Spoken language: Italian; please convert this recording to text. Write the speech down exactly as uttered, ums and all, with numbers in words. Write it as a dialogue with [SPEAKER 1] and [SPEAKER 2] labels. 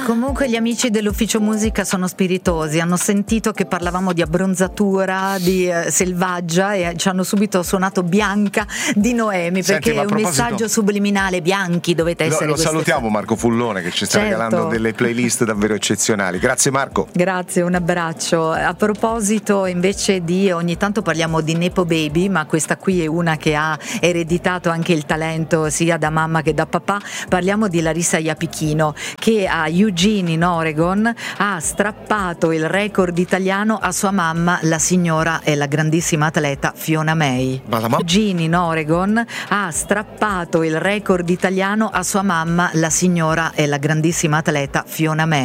[SPEAKER 1] Comunque gli amici dell'ufficio musica sono spiritosi, hanno sentito che parlavamo di abbronzatura, di eh, selvaggia, e ci hanno subito suonato Bianca di Noemi.
[SPEAKER 2] Senti,
[SPEAKER 1] perché è un
[SPEAKER 2] proposito...
[SPEAKER 1] messaggio subliminale: bianchi dovete essere.
[SPEAKER 2] Lo, lo salutiamo
[SPEAKER 1] sere.
[SPEAKER 2] Marco Fullone, che ci sta
[SPEAKER 1] certo.
[SPEAKER 2] regalando delle playlist davvero eccezionali. Grazie Marco.
[SPEAKER 1] Grazie, un abbraccio. A proposito invece di, ogni tanto parliamo di Nepo Baby, ma questa qui è una che ha ereditato anche il talento sia da mamma che da papà. Parliamo di Larissa Iapichino, che a Eugene in Oregon ha strappato il record italiano a sua mamma, la signora e la grandissima atleta Fiona May.
[SPEAKER 2] Ma la ma-
[SPEAKER 1] Eugene in Oregon ha strappato il record italiano a sua mamma, la signora e la grandissima atleta Fiona May.